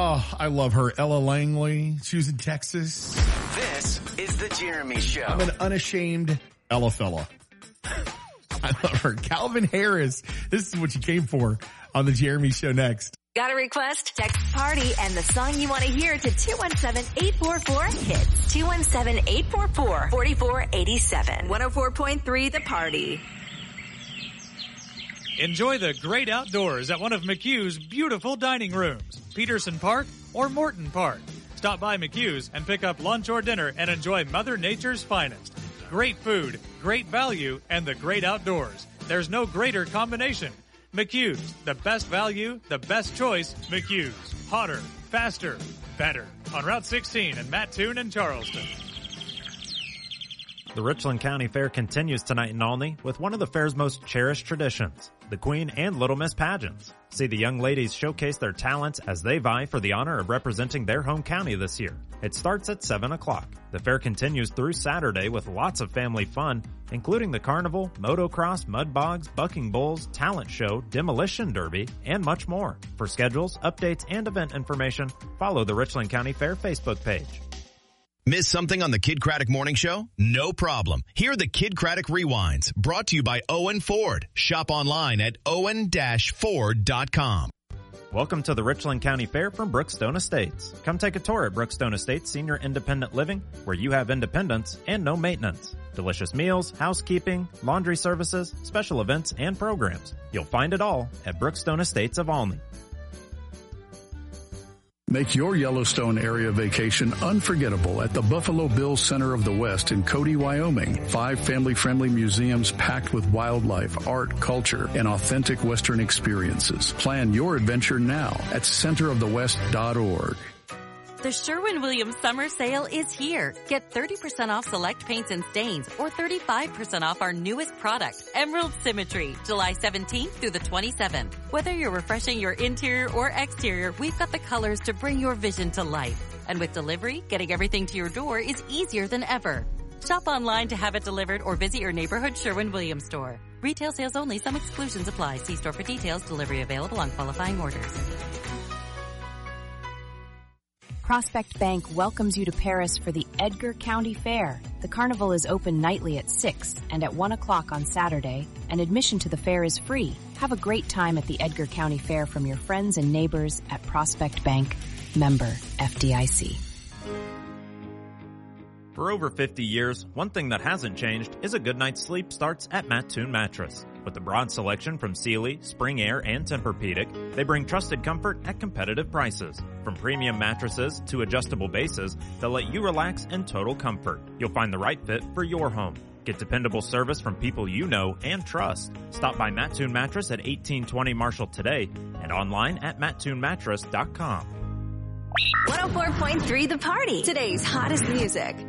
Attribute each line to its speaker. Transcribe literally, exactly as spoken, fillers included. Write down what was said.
Speaker 1: Oh, I love her. Ella Langley. She was in Texas.
Speaker 2: This is The Jeremy Show.
Speaker 1: I'm an unashamed Ella fella. I love her. Calvin Harris. This is what you came for on The Jeremy Show next.
Speaker 3: Got a request? Text party and the song you want to hear to two one seven, eight four four, hits. two one seven, eight four four, four four eight seven. one oh four point three The Party.
Speaker 4: Enjoy the great outdoors at one of McHugh's beautiful dining rooms, Peterson Park or Morton Park. Stop by McHugh's and pick up lunch or dinner and enjoy Mother Nature's finest. Great food, great value, and the great outdoors. There's no greater combination. McHugh's, the best value, the best choice, McHugh's. Hotter, faster, better. On Route sixteen in Mattoon and Charleston.
Speaker 5: The Richland County Fair continues tonight in Olney with one of the fair's most cherished traditions, the Queen and Little Miss pageants. See the young ladies showcase their talents as they vie for the honor of representing their home county this year. It starts at seven o'clock. The fair continues through Saturday with lots of family fun, including the carnival, motocross, mud bogs, bucking bulls, talent show, demolition derby, and much more. For schedules, updates, and event information, follow the Richland County Fair Facebook page.
Speaker 6: Miss something on the Kid Craddock Morning Show? No problem. Hear the Kid Craddock Rewinds, brought to you by Owen Ford. Shop online at owen dash ford dot com.
Speaker 5: Welcome to the Richland County Fair from Brookstone Estates. Come take a tour at Brookstone Estates Senior Independent Living, where you have independence and no maintenance. Delicious meals, housekeeping, laundry services, special events, and programs. You'll find it all at Brookstone Estates of Olney.
Speaker 7: Make your Yellowstone area vacation unforgettable at the Buffalo Bills Center of the West in Cody, Wyoming. Five family-friendly museums packed with wildlife, art, culture, and authentic Western experiences. Plan your adventure now at center of the west dot org.
Speaker 8: The Sherwin-Williams Summer Sale is here. Get thirty percent off select paints and stains or thirty-five percent off our newest product, Emerald Symmetry, July seventeenth through the twenty-seventh. Whether you're refreshing your interior or exterior, we've got the colors to bring your vision to life. And with delivery, getting everything to your door is easier than ever. Shop online to have it delivered or visit your neighborhood Sherwin-Williams store. Retail sales only. Some exclusions apply. See store for details. Delivery available on qualifying orders.
Speaker 9: Prospect Bank welcomes you to Paris for the Edgar County Fair. The carnival is open nightly at six and at one o'clock on Saturday, and admission to the fair is free. Have a great time at the Edgar County Fair from your friends and neighbors at Prospect Bank, member F D I C.
Speaker 5: For over fifty years, one thing that hasn't changed is a good night's sleep starts at Mattoon Mattress. With a broad selection from Sealy, Spring Air, and Tempur-Pedic, they bring trusted comfort at competitive prices. From premium mattresses to adjustable bases, they'll let you relax in total comfort. You'll find the right fit for your home. Get dependable service from people you know and trust. Stop by Mattoon Mattress at eighteen twenty Marshall today and online at mattoon mattress dot com.
Speaker 3: one oh four point three The Party. Today's hottest music.